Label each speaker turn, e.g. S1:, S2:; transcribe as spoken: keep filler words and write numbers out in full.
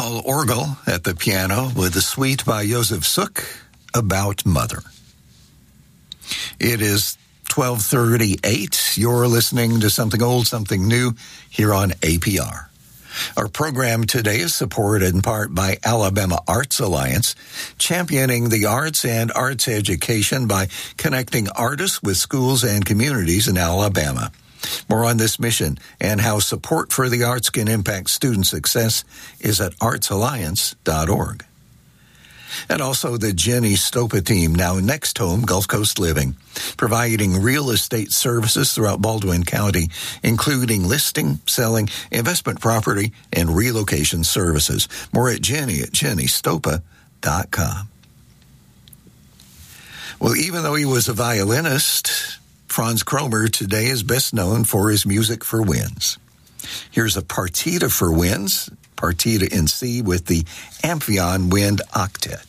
S1: Paul Orgel at the piano with a suite by Josef Suk about Mother. It is twelve thirty-eight. You're listening to Something Old, Something New here on A P R. Our program today is supported in part by Alabama Arts Alliance, championing the arts and arts education by connecting artists with schools and communities in Alabama. More on this mission and how support for the arts can impact student success is at arts alliance dot org. And also the Jenny Stopa team, now Next Home Gulf Coast Living, providing real estate services throughout Baldwin County, including listing, selling, investment property, and relocation services. More at Jenny at jenny stopa dot com. Well, even though he was a violinist, Franz Kromer today is best known for his music for winds. Here's a partita for winds, partita in C with the Amphion Wind Octet.